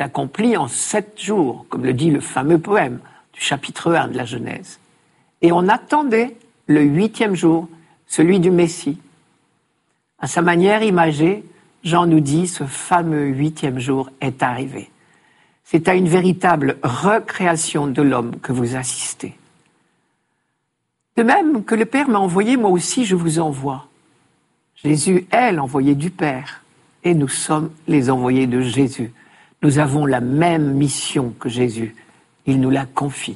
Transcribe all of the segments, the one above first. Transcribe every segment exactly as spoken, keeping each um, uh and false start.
accompli en sept jours, comme le dit le fameux poème du chapitre un de la Genèse. Et on attendait le huitième jour, celui du Messie. À sa manière imagée, Jean nous dit, ce fameux huitième jour est arrivé. C'est à une véritable recréation de l'homme que vous assistez. De même que le Père m'a envoyé, moi aussi je vous envoie. Jésus est l'envoyé du Père et nous sommes les envoyés de Jésus. Nous avons la même mission que Jésus. Il nous la confie.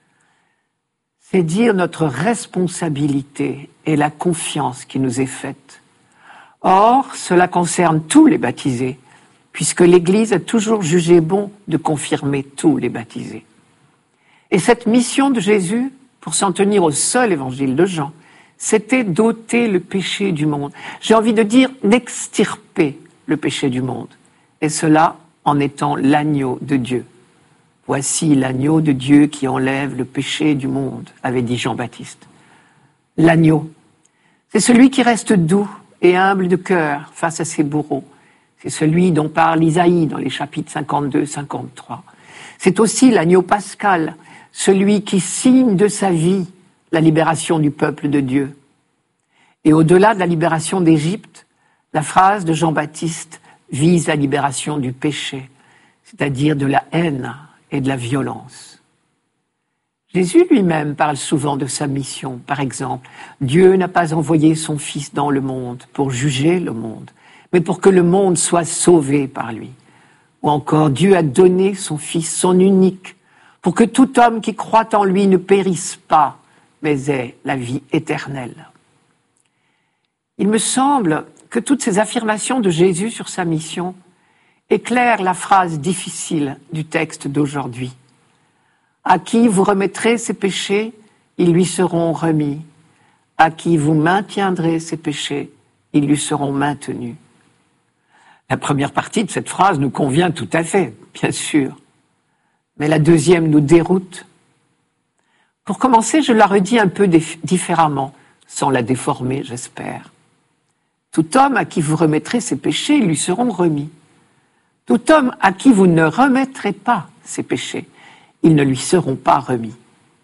C'est dire notre responsabilité et la confiance qui nous est faite. Or, cela concerne tous les baptisés, puisque l'Église a toujours jugé bon de confirmer tous les baptisés. Et cette mission de Jésus, pour s'en tenir au seul évangile de Jean, c'était d'ôter le péché du monde. J'ai envie de dire d'extirper le péché du monde. Et cela en étant l'agneau de Dieu. Voici l'agneau de Dieu qui enlève le péché du monde, avait dit Jean-Baptiste. L'agneau, c'est celui qui reste doux et humble de cœur face à ses bourreaux. C'est celui dont parle Isaïe dans les chapitres cinquante-deux cinquante-trois. C'est aussi l'agneau pascal, celui qui signe de sa vie la libération du peuple de Dieu. Et au-delà de la libération d'Égypte, la phrase de Jean-Baptiste vise la libération du péché, c'est-à-dire de la haine et de la violence. Jésus lui-même parle souvent de sa mission. Par exemple, Dieu n'a pas envoyé son Fils dans le monde pour juger le monde, mais pour que le monde soit sauvé par lui. Ou encore, Dieu a donné son Fils, son unique, pour que tout homme qui croit en lui ne périsse pas, mais ait la vie éternelle. Il me semble que toutes ces affirmations de Jésus sur sa mission éclairent la phrase difficile du texte d'aujourd'hui. À qui vous remettrez ses péchés, ils lui seront remis. À qui vous maintiendrez ses péchés, ils lui seront maintenus. La première partie de cette phrase nous convient tout à fait, bien sûr. Mais la deuxième nous déroute. Pour commencer, je la redis un peu différemment, sans la déformer, j'espère. Tout homme à qui vous remettrez ses péchés, ils lui seront remis. Tout homme à qui vous ne remettrez pas ses péchés, ils ne lui seront pas remis.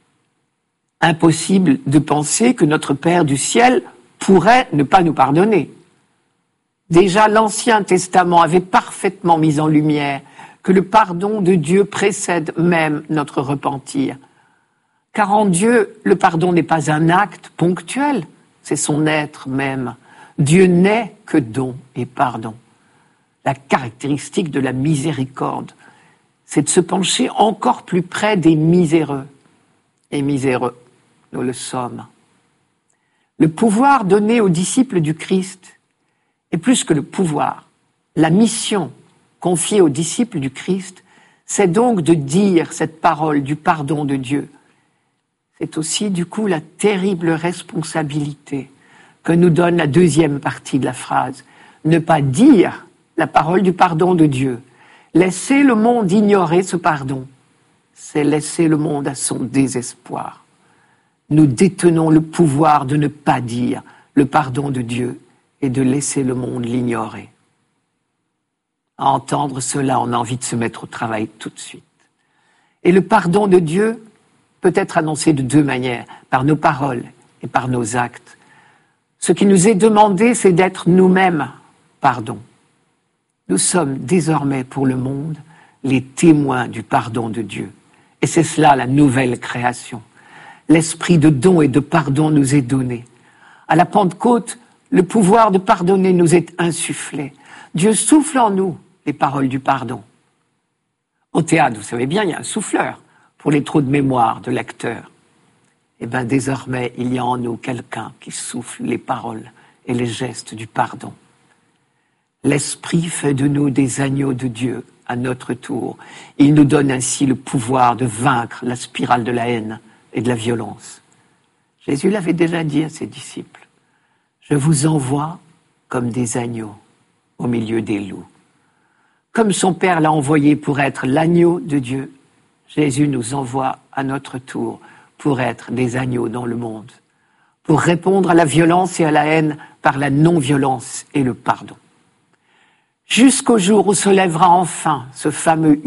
Impossible de penser que notre Père du ciel pourrait ne pas nous pardonner. Déjà, l'Ancien Testament avait parfaitement mis en lumière que le pardon de Dieu précède même notre repentir. Car en Dieu, le pardon n'est pas un acte ponctuel, c'est son être même. Dieu n'est que don et pardon. La caractéristique de la miséricorde, c'est de se pencher encore plus près des miséreux. Et miséreux, nous le sommes. Le pouvoir donné aux disciples du Christ est plus que le pouvoir. La mission confiée aux disciples du Christ, c'est donc de dire cette parole du pardon de Dieu. C'est aussi, du coup, la terrible responsabilité que nous donne la deuxième partie de la phrase. Ne pas dire la parole du pardon de Dieu. Laisser le monde ignorer ce pardon, c'est laisser le monde à son désespoir. Nous détenons le pouvoir de ne pas dire le pardon de Dieu et de laisser le monde l'ignorer. À entendre cela, on a envie de se mettre au travail tout de suite. Et le pardon de Dieu peut être annoncé de deux manières, par nos paroles et par nos actes. Ce qui nous est demandé, c'est d'être nous-mêmes pardon. Nous sommes désormais pour le monde les témoins du pardon de Dieu. Et c'est cela la nouvelle création. L'esprit de don et de pardon nous est donné. À la Pentecôte, le pouvoir de pardonner nous est insufflé. Dieu souffle en nous les paroles du pardon. Au théâtre, vous savez bien, il y a un souffleur pour les trous de mémoire de l'acteur. Eh bien, désormais, il y a en nous quelqu'un qui souffle les paroles et les gestes du pardon. L'Esprit fait de nous des agneaux de Dieu à notre tour. Il nous donne ainsi le pouvoir de vaincre la spirale de la haine et de la violence. Jésus l'avait déjà dit à ses disciples. Je vous envoie comme des agneaux au milieu des loups. Comme son Père l'a envoyé pour être l'agneau de Dieu, Jésus nous envoie à notre tour pour être des agneaux dans le monde, pour répondre à la violence et à la haine par la non-violence et le pardon. Jusqu'au jour où se lèvera enfin ce fameux